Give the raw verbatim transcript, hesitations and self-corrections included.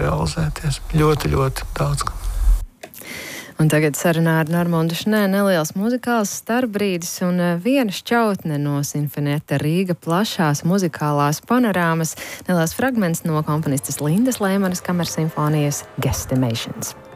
realizēties. Ļoti, ļoti daudz. Un tagad sarunā ar Normundu Šnē neliels muzikāls starpbrīdis un viena šķautne no Sinfonietta Rīga plašās muzikālās panorāmas, neliels fragments no komponistes Lindas Leimanas kamersimfonijas Guesstimations.